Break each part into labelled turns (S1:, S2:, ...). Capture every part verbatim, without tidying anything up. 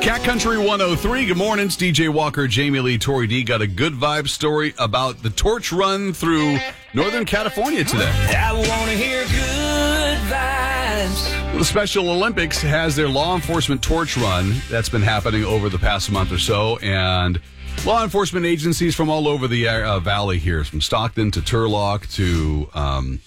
S1: Cat Country one oh three. Good morning. It's D J Walker, Jamie Lee, Tori D. Got a good vibe story about the torch run through Northern California today.
S2: I want to hear good vibes.
S1: The Special Olympics has their law enforcement torch run that's been happening over the past month or so, and law enforcement agencies from all over the uh, valley here, from Stockton to Turlock to um,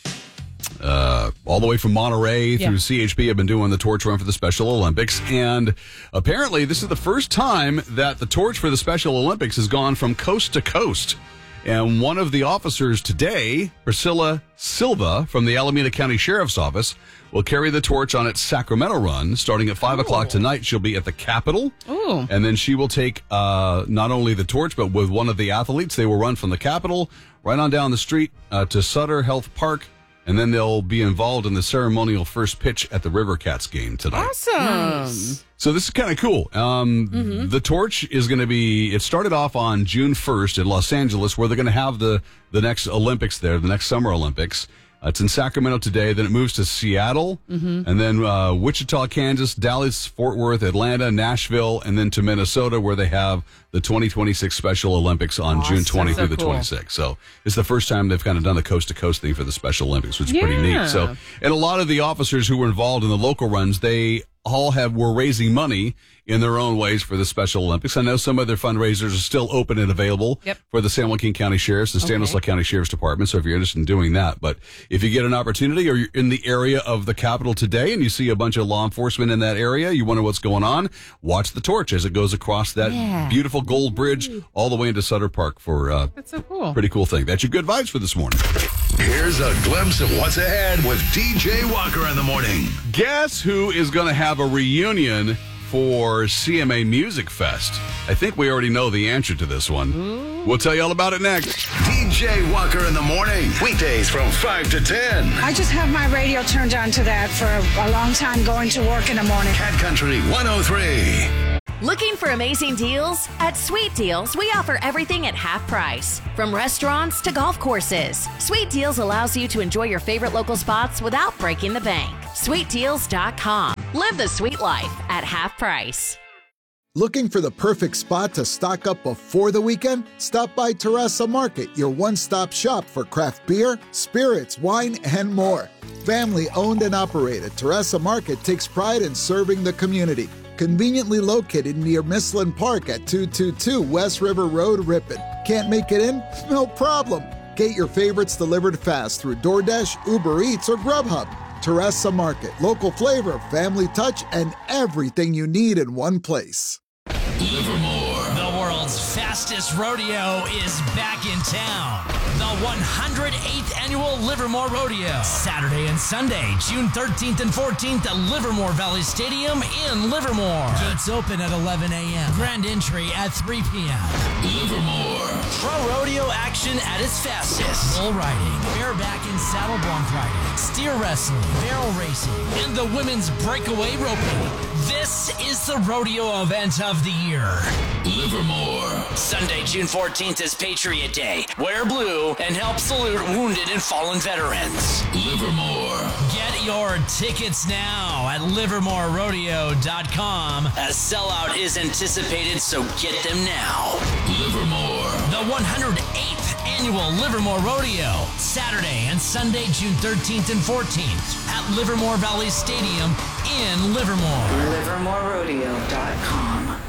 S1: uh, all the way from Monterey through yeah. C H P have been doing the torch run for the Special Olympics. And apparently this is the first time that the torch for the Special Olympics has gone from coast to coast. And one of the officers today, Priscilla Silva from the Alameda County Sheriff's Office, will carry the torch on its Sacramento run. Starting at five o'clock tonight, she'll be at the Capitol.
S3: Ooh.
S1: And then she will take uh, not only the torch, but with one of the athletes. They will run from the Capitol right on down the street uh, to Sutter Health Park. And then they'll be involved in the ceremonial first pitch at the River Cats game tonight.
S3: Awesome. Nice.
S1: So this is kind of cool. Um, mm-hmm. The torch is going to be, it started off on June first in Los Angeles, where they're going to have the, the next Olympics there, the next Summer Olympics. Uh, it's in Sacramento today. Then it moves to Seattle, mm-hmm. and then uh, Wichita, Kansas, Dallas, Fort Worth, Atlanta, Nashville, and then to Minnesota, where they have the twenty twenty-six Special Olympics on awesome. June twentieth so through the cool. twenty-sixth. So it's the first time they've kind of done the coast-to-coast thing for the Special Olympics, which is yeah. pretty neat. So, and a lot of the officers who were involved in the local runs, they all have were raising money in their own ways for the Special Olympics. I know some of their fundraisers are still open and available
S3: yep.
S1: for the San Joaquin County Sheriff's and Stanislaus okay. County Sheriff's Department. So if you're interested in doing that, but if you get an opportunity or you're in the area of the Capitol today and you see a bunch of law enforcement in that area, you wonder what's going on, watch the torch as it goes across that yeah. beautiful gold bridge all the way into Sutter Park for uh,
S3: that's so cool.
S1: Pretty cool thing. That's your good vibes for this morning.
S4: Here's a glimpse of what's ahead with D J Walker in the morning.
S1: Guess who is going to have a reunion for C M A Music Fest? I think we already know the answer to this one. Ooh. We'll tell you all about it next.
S4: D J Walker in the morning. Weekdays from five to ten.
S5: I just have my radio turned on to that for a long time going to work in the morning.
S4: Cat Country one oh three.
S6: Looking for amazing deals? At Sweet Deals, we offer everything at half price. From restaurants to golf courses, Sweet Deals allows you to enjoy your favorite local spots without breaking the bank. sweet deals dot com. Live the sweet life at half price.
S7: Looking for the perfect spot to stock up before the weekend? Stop by Terraza Market, your one-stop shop for craft beer, spirits, wine, and more. Family owned and operated, Terraza Market takes pride in serving the community. Conveniently located near Mislin Park at two twenty-two West River Road, Ripon. Can't make it in? No problem. Get your favorites delivered fast through DoorDash, Uber Eats, or Grubhub. Terraza Market, local flavor, family touch, and everything you need in one place.
S2: Livermore. The world's fastest rodeo is back in town. The one hundred eighth Annual Livermore Rodeo. Saturday and Sunday, June thirteenth and fourteenth at Livermore Valley Stadium in Livermore. Gates open at eleven a.m. Grand entry at three p.m. Livermore. Pro rodeo action at its fastest. Bull riding, bareback and saddle bronc riding, steer wrestling, barrel racing, and the women's breakaway roping. This is the rodeo event of the year. Livermore. Sunday, June fourteenth is Patriot Day. Wear blue and help salute wounded and fallen veterans. Livermore. Get your tickets now at livermore rodeo dot com. A sellout is anticipated, so get them now. Livermore. The one hundred eighth Annual Livermore Rodeo. Saturday and Sunday, June thirteenth and fourteenth at Livermore Valley Stadium in Livermore.
S5: livermore rodeo dot com.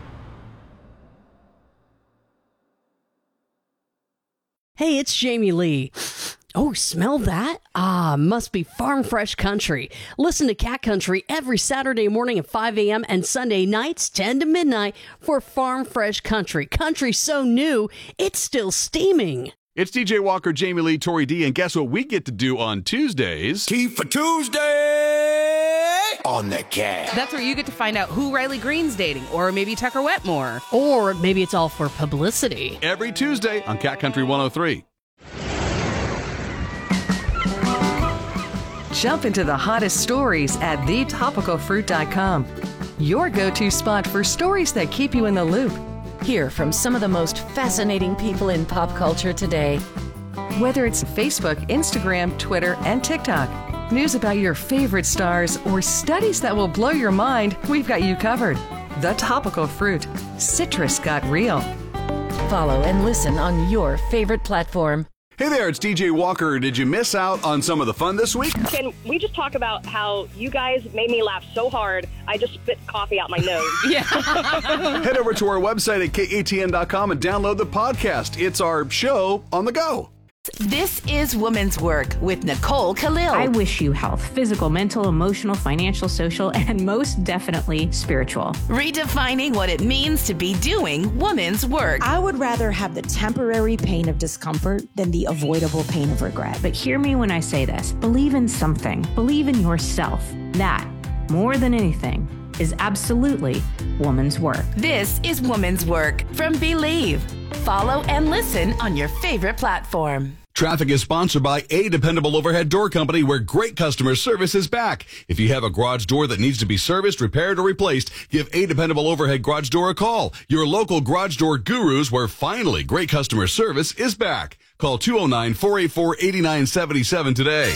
S3: Hey, it's Jamie Lee. Oh, smell that? Ah, must be Farm Fresh Country. Listen to Cat Country every Saturday morning at five a.m. and Sunday nights ten to midnight for Farm Fresh Country. Country so new, it's still steaming.
S1: It's D J Walker, Jamie Lee, Tori D, and guess what we get to do on Tuesdays?
S4: Tea for Tuesday on the Cat.
S8: That's where you get to find out who Riley Green's dating, or maybe Tucker Wetmore.
S3: Or maybe it's all for publicity.
S1: Every Tuesday on Cat Country one oh three.
S9: Jump into the hottest stories at the topical fruit dot com. Your go-to spot for stories that keep you in the loop.
S10: Hear from some of the most fascinating people in pop culture today.
S9: Whether it's Facebook, Instagram, Twitter, and TikTok, news about your favorite stars, or studies that will blow your mind, we've got you covered. The Topical Fruit. Citrus got real.
S10: Follow and listen on your favorite platform.
S1: Hey there, it's D J Walker. Did you miss out on some of the fun this week?
S11: Can we just talk about how you guys made me laugh so hard, I just spit coffee out my nose?
S8: Yeah.
S1: Head over to our website at K A T N dot com and download the podcast. It's our show on the go.
S6: This is Woman's Work with Nicole Khalil.
S12: I wish you health, physical, mental, emotional, financial, social, and most definitely spiritual.
S6: Redefining what it means to be doing woman's work.
S13: I would rather have the temporary pain of discomfort than the avoidable pain of regret.
S12: But hear me when I say this. Believe in something. Believe in yourself. That, more than anything, is absolutely woman's work.
S6: This is Woman's Work from Believe. Follow and listen on your favorite platform.
S1: Traffic is sponsored by A Dependable Overhead Door Company, where great customer service is back. If you have a garage door that needs to be serviced, repaired, or replaced, give A Dependable Overhead Garage Door a call. Your local garage door gurus, where finally great customer service is back. Call two oh nine, four eight four, eight nine seven seven today.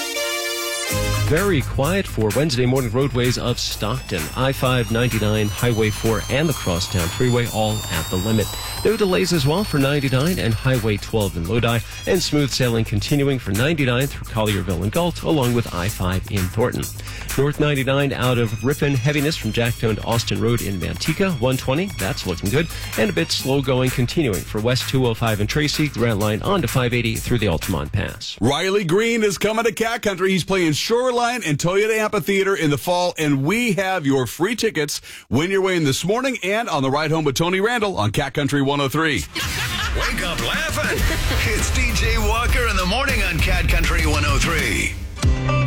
S14: Very quiet for Wednesday morning roadways of Stockton. I five, ninety-nine, Highway four, and the Crosstown Freeway all at the limit. There are delays as well for ninety-nine and Highway twelve in Lodi, and smooth sailing continuing for ninety-nine through Collierville and Galt, along with I five in Thornton. North ninety-nine out of Ripon, heaviness from Jacktown to Austin Road in Manteca, one twenty, that's looking good, and a bit slow going continuing for West two oh five in Tracy, Grant Line on to five eighty through the Altamont Pass.
S1: Riley Green is coming to Cat Country. He's playing Shoreline and Toyota Amphitheater in the fall, and we have your free tickets. Win your way in this morning and on the ride home with Tony Randall on Cat Country one oh three.
S4: Wake up laughing. It's D J Walker in the morning on Cat Country one oh three.